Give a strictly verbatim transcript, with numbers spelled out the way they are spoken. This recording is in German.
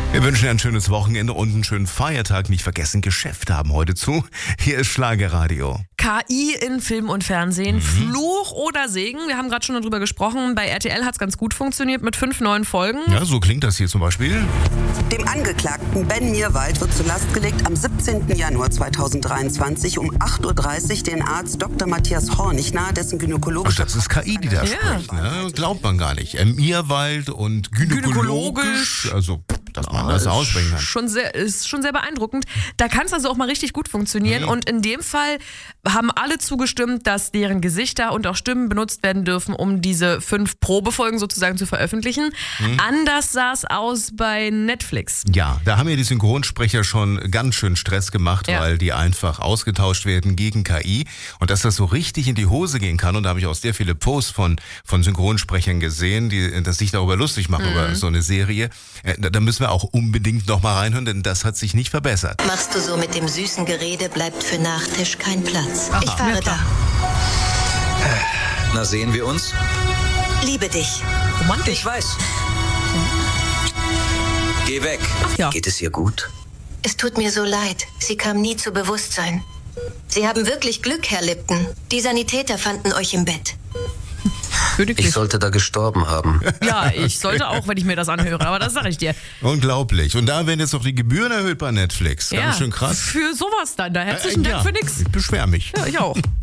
Wir wünschen ein schönes Wochenende und einen schönen Feiertag. Nicht vergessen, Geschäfte haben heute zu. Hier ist Schlagerradio. K I in Film und Fernsehen, mhm. Fluch oder Segen? Wir haben gerade schon darüber gesprochen. Bei R T L hat es ganz gut funktioniert mit fünf neuen Folgen. Ja, so klingt das hier zum Beispiel. Dem Angeklagten Ben Mirwald wird zur Last gelegt, am siebzehnten Januar zweitausenddreiundzwanzig um acht Uhr dreißig den Arzt Doktor Matthias Hornig nahe dessen gynäkologischer... Das ist K I, die da Ja. spricht. Ne? Glaubt man gar nicht. Ähm, Mirwald und gynäkologisch. Gynäkologisch. Also, dass man das aussprechen kann. Schon sehr, ist schon sehr beeindruckend. Da kann es also auch mal richtig gut funktionieren. Mhm. Und in dem Fall haben alle zugestimmt, dass deren Gesichter und auch Stimmen benutzt werden dürfen, um diese fünf Probefolgen sozusagen zu veröffentlichen. Mhm. Anders sah es aus bei Netflix. Ja, da haben ja die Synchronsprecher schon ganz schön Stress gemacht, Ja. weil die einfach ausgetauscht werden gegen K I. Und dass das so richtig in die Hose gehen kann, und da habe ich auch sehr viele Posts von, von Synchronsprechern gesehen, die dass sich darüber lustig machen, Mhm. über so eine Serie. Äh, Da, da müssen wir auch unbedingt noch mal reinhören, denn das hat sich nicht verbessert. Machst du so mit dem süßen Gerede, bleibt für Nachtisch kein Platz. Aha. Ich fahre Ja, da. Na, sehen wir uns? Liebe dich. Romantisch. Ich weiß. Geh weg. Ach ja. Geht es ihr gut? Es tut mir so leid. Sie kam nie zu Bewusstsein. Sie haben wirklich Glück, Herr Lipton. Die Sanitäter fanden euch im Bett. Königlich. Ich sollte da gestorben haben. Ja, ich sollte auch, wenn ich mir das anhöre, aber das sage ich dir. Unglaublich. Und da werden jetzt noch die Gebühren erhöht bei Netflix. Ganz Ja, schön krass. Für sowas dann. Da herzlichen Äh, Dank ja. für nix. Ich beschwer mich. Ja, ich auch.